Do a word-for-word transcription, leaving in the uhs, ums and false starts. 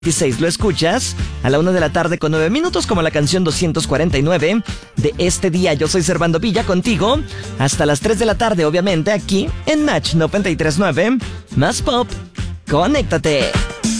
veintiséis. Lo escuchas a la una de la tarde con nueve minutos, como la canción doscientos cuarenta y nueve de este día. Yo soy Servando Villa, contigo hasta las tres de la tarde, obviamente, aquí en Match noventa y tres punto nueve. Más pop, conéctate.